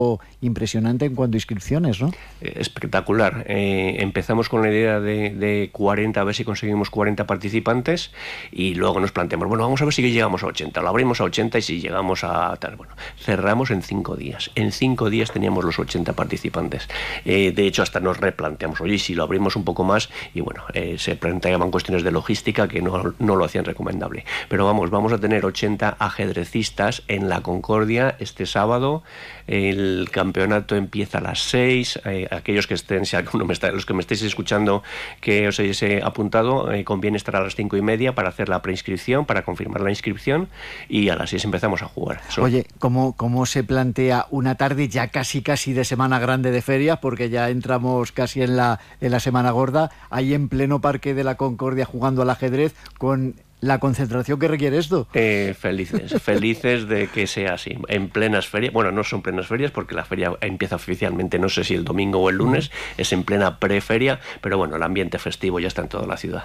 impresionante en cuanto a inscripciones, ¿no? Espectacular. Empezamos con la idea de 40, a ver si conseguimos 40 participantes, y luego nos planteamos, bueno, vamos a ver si llegamos a 80, lo abrimos a 80 y si llegamos a tal. Bueno, cerramos en 5 días. En 5 días teníamos los 80 participantes. De hecho, hasta nos replanteamos, oye, si lo abrimos un poco más, y bueno, se planteaban cuestiones de logística que no lo hacían recomendable. Pero vamos a tener 80 ajedrecistas en la Concordia este sábado. El campeonato empieza a las 6. Aquellos que estén, si alguno los que me estéis escuchando, que os hayáis apuntado, conviene estar a las 5:30 para hacer la preinscripción, para confirmar la inscripción, y a las 6 empezamos a jugar. Oye, ¿cómo se plantea una tarde ya casi de semana grande de ferias? Porque ya entramos casi en la semana gorda, ahí en pleno Parque de la Concordia jugando al ajedrez, con la concentración que requiere esto. Felices de que sea así, en plenas ferias. Bueno, no son plenas ferias porque la feria empieza oficialmente, no sé si el domingo o el lunes, es en plena preferia, pero bueno, el ambiente festivo ya está en toda la ciudad.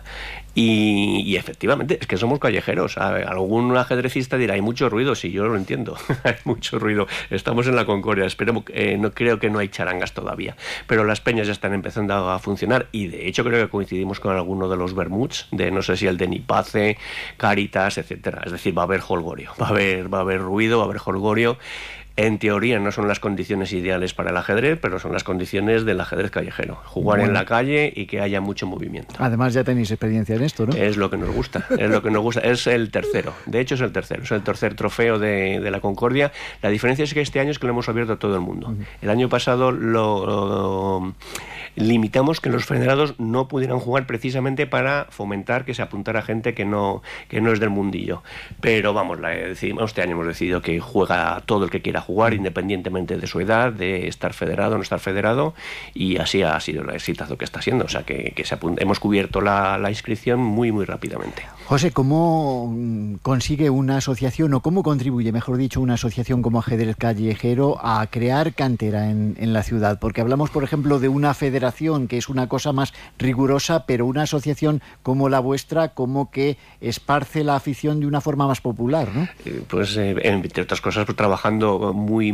Y efectivamente, es que somos callejeros. Algún ajedrecista dirá, hay mucho ruido, sí, yo lo entiendo, hay mucho ruido. Estamos en la Concordia, esperemos, no creo que no hay charangas todavía, pero las peñas ya están empezando a funcionar, y de hecho creo que coincidimos con alguno de los vermuts, de no sé si el de Nipace, Cáritas, etcétera. Es decir, va a haber jolgorio, va a haber ruido, va a haber jolgorio. En teoría no son las condiciones ideales para el ajedrez, pero son las condiciones del ajedrez callejero. Jugar en la calle y que haya mucho movimiento. Además ya tenéis experiencia en esto, ¿no? Es lo que nos gusta, Es el tercero, de hecho es el tercer trofeo de la Concordia. La diferencia es que este año es que lo hemos abierto a todo el mundo. El año pasado lo limitamos que los federados no pudieran jugar, precisamente para fomentar que se apuntara gente que no es del mundillo. Pero este año hemos decidido que juega todo el que quiera jugar, independientemente de su edad, de estar federado o no estar federado, y así ha sido el exitazo que está siendo. O sea que hemos cubierto la inscripción muy rápidamente. José, ¿cómo consigue una asociación, o cómo contribuye, mejor dicho, una asociación como Ajedrez Callejero a crear cantera en la ciudad? Porque hablamos, por ejemplo, de una federación que es una cosa más rigurosa, pero una asociación como la vuestra como que esparce la afición de una forma más popular, ¿no? Pues entre otras cosas, pues, trabajando muy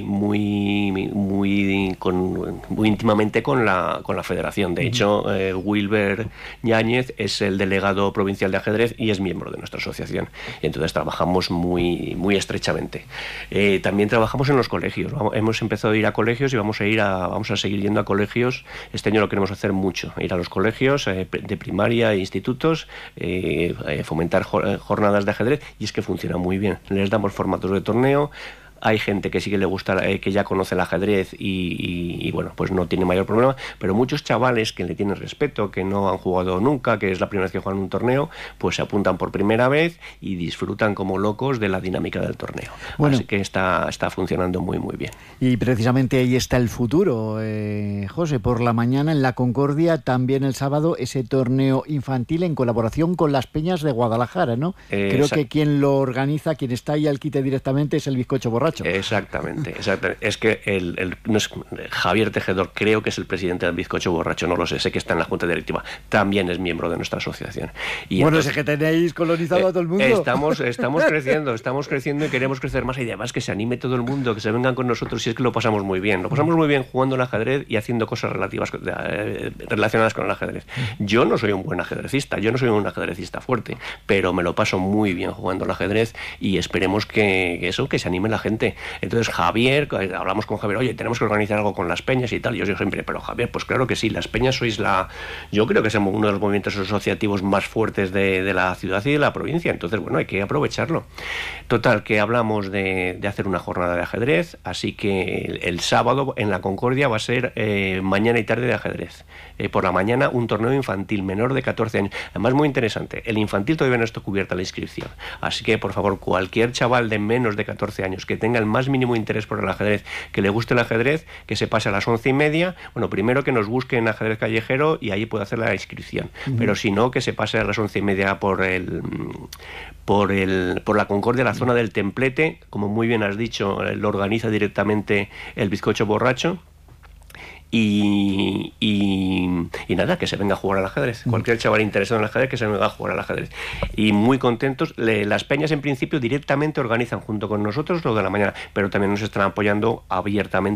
íntimamente con la federación. De hecho, Wilber Yáñez es el delegado provincial de ajedrez y es miembro de nuestra asociación, y entonces trabajamos muy estrechamente. También trabajamos en los colegios. Hemos empezado a ir a colegios y vamos a seguir yendo a colegios. Este año lo queremos hacer mucho, ir a los colegios de primaria e institutos, fomentar jornadas de ajedrez, y es que funciona muy bien. Les damos formatos de torneo. Hay gente que sí que le gusta, que ya conoce el ajedrez y bueno, pues no tiene mayor problema, pero muchos chavales que le tienen respeto, que no han jugado nunca, que es la primera vez que juegan un torneo, pues se apuntan por primera vez y disfrutan como locos de la dinámica del torneo. Bueno, así que está funcionando muy bien. Y precisamente ahí está el futuro, José. Por la mañana en la Concordia, también el sábado, ese torneo infantil en colaboración con las Peñas de Guadalajara, ¿no? Creo que quien lo organiza, quien está ahí al quite directamente, es el Bizcocho Borracho. Exactamente. Es que no es Javier Tejedor, creo que es el presidente del Bizcocho Borracho, no lo sé que está en la junta directiva, también es miembro de nuestra asociación. Y bueno, entonces, sé que tenéis colonizado a todo el mundo. Estamos creciendo y queremos crecer más, y además que se anime todo el mundo, que se vengan con nosotros, y es que lo pasamos muy bien jugando al ajedrez y haciendo cosas relacionadas con el ajedrez. Yo no soy un buen ajedrecista, yo no soy un ajedrecista fuerte, pero me lo paso muy bien jugando al ajedrez, y esperemos que se anime la gente. Entonces hablamos con Javier, oye, tenemos que organizar algo con las peñas y tal, y yo digo siempre, pero Javier, pues claro que sí, las peñas yo creo que es uno de los movimientos asociativos más fuertes de la ciudad y de la provincia, entonces bueno, hay que aprovecharlo. Total, que hablamos de hacer una jornada de ajedrez, así que el sábado en la Concordia va a ser mañana y tarde de ajedrez. Por la mañana un torneo infantil menor de 14 años, además muy interesante, el infantil todavía no está cubierta la inscripción, así que por favor, cualquier chaval de menos de 14 años que tenga el más mínimo interés por el ajedrez, que le guste el ajedrez, que se pase a las 11:30, bueno, primero que nos busque en Ajedrez Callejero y ahí puede hacer la inscripción, pero si no, que se pase a las 11:30 por la Concordia, la zona del Templete, como muy bien has dicho, lo organiza directamente el Bizcocho Borracho. y nada, que se venga a jugar al ajedrez. Cualquier chaval interesado en el ajedrez que se venga a jugar al ajedrez. Y muy contentos. Las peñas en principio directamente organizan junto con nosotros lo de la mañana, pero también nos están apoyando abiertamente